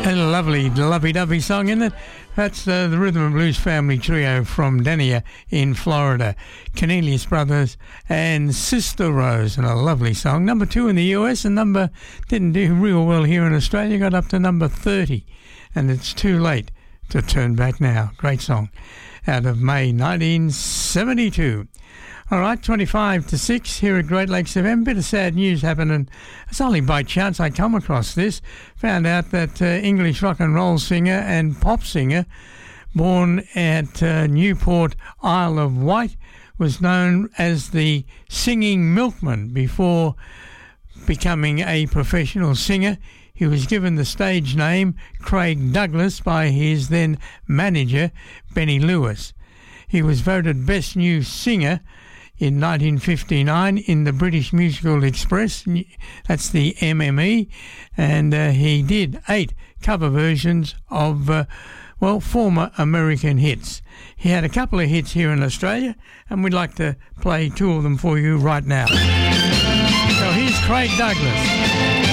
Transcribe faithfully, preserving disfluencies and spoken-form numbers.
A lovely, lovey-dovey song, isn't it? That's uh, the Rhythm and Blues Family Trio from Dania in Florida. Cornelius Brothers and Sister Rose, and a lovely song. Number two in the U S, and number didn't do real well here in Australia. Got up to number thirty, and it's too late to turn back now. Great song out of May nineteen seventy-two. All right, twenty-five to six here at Great Lakes F M. Bit of sad news happening. It's only by chance I come across this. Found out that uh, English rock and roll singer and pop singer, born at uh, Newport, Isle of Wight, was known as the Singing Milkman before becoming a professional singer. He was given the stage name Craig Douglas by his then manager, Benny Lewis. He was voted Best New Singer in nineteen fifty-nine in the British Musical Express, that's the M M E, and uh, he did eight cover versions of, uh, well, former American hits. He had a couple of hits here in Australia, and we'd like to play two of them for you right now. So here's Craig Douglas.